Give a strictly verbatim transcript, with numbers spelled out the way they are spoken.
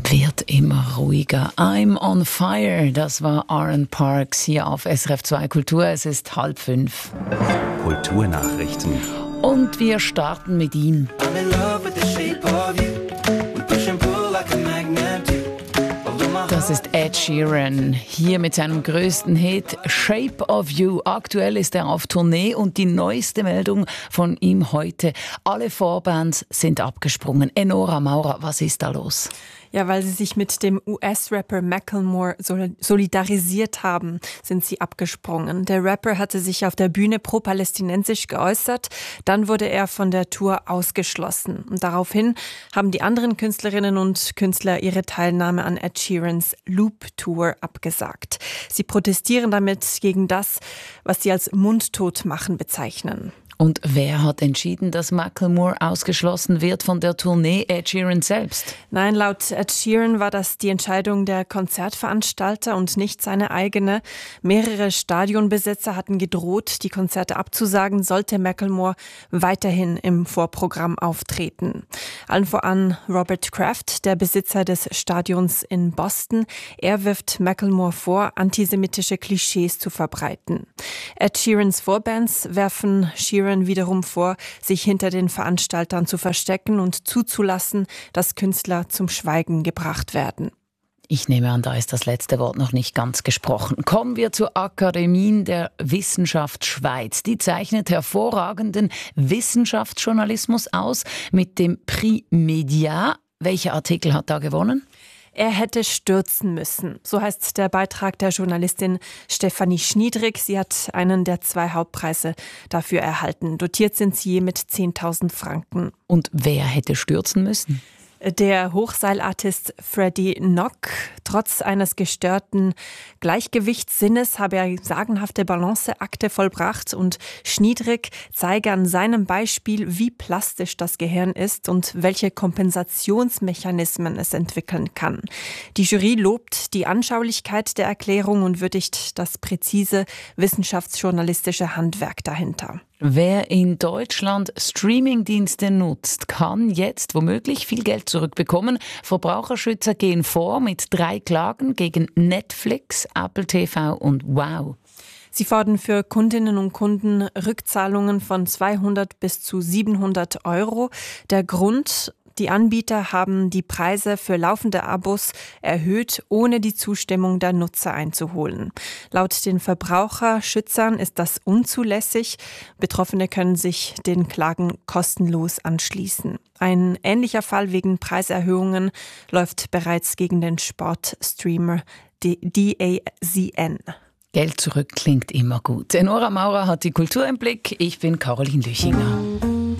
wird immer ruhiger. I'm on fire, das war Aaron Parks hier auf S R F zwei Kultur. Es ist halb fünf. Kulturnachrichten. Und wir starten mit ihm. I'm in love with the shape of you. We push and pull like a magnet do. Das ist Ed Sheeran, hier mit seinem größten Hit Shape of You. Aktuell ist er auf Tournee und die neueste Meldung von ihm heute. Alle Vorbands sind abgesprungen. Enora Maurer, was ist da los? Ja, weil sie sich mit dem U S-Rapper Macklemore solidarisiert haben, sind sie abgesprungen. Der Rapper hatte sich auf der Bühne pro-palästinensisch geäußert, dann wurde er von der Tour ausgeschlossen. Und daraufhin haben die anderen Künstlerinnen und Künstler ihre Teilnahme an Ed Sheerans Loop-Tour abgesagt. Sie protestieren damit gegen das, was sie als Mundtotmachen bezeichnen. Und wer hat entschieden, dass Macklemore ausgeschlossen wird von der Tournee? Ed Sheeran selbst? Nein, laut Ed Sheeran war das die Entscheidung der Konzertveranstalter und nicht seine eigene. Mehrere Stadionbesitzer hatten gedroht, die Konzerte abzusagen, sollte Macklemore weiterhin im Vorprogramm auftreten. Allen voran Robert Kraft, der Besitzer des Stadions in Boston. Er wirft Macklemore vor, antisemitische Klischees zu verbreiten. Ed Sheerans Vorbands werfen Sheeran wiederum vor, sich hinter den Veranstaltern zu verstecken und zuzulassen, dass Künstler zum Schweigen gebracht werden. Ich nehme an, da ist das letzte Wort noch nicht ganz gesprochen. Kommen wir zur Akademie der Wissenschaft Schweiz. Die zeichnet hervorragenden Wissenschaftsjournalismus aus mit dem Prix Média. Welcher Artikel hat da gewonnen? Er hätte stürzen müssen. So heißt der Beitrag der Journalistin Stefanie Schniedrig. Sie hat einen der zwei Hauptpreise dafür erhalten. Dotiert sind sie mit zehntausend Franken. Und wer hätte stürzen müssen? Der Hochseilartist Freddie Nock. Trotz eines gestörten Gleichgewichtssinnes habe er sagenhafte Balanceakte vollbracht und Schniedrig zeige an seinem Beispiel, wie plastisch das Gehirn ist und welche Kompensationsmechanismen es entwickeln kann. Die Jury lobt die Anschaulichkeit der Erklärung und würdigt das präzise wissenschaftsjournalistische Handwerk dahinter. Wer in Deutschland Streamingdienste nutzt, kann jetzt womöglich viel Geld zurückbekommen. Verbraucherschützer gehen vor mit drei Klagen gegen Netflix, Apple T V und Wow. Sie fordern für Kundinnen und Kunden Rückzahlungen von zweihundert bis zu siebenhundert Euro. Der Grund: Die Anbieter haben die Preise für laufende Abos erhöht, ohne die Zustimmung der Nutzer einzuholen. Laut den Verbraucherschützern ist das unzulässig. Betroffene können sich den Klagen kostenlos anschließen. Ein ähnlicher Fall wegen Preiserhöhungen läuft bereits gegen den Sportstreamer D A Z N. Geld zurück klingt immer gut. Enora Maurer hat die Kultur im Blick. Ich bin Caroline Lüchinger.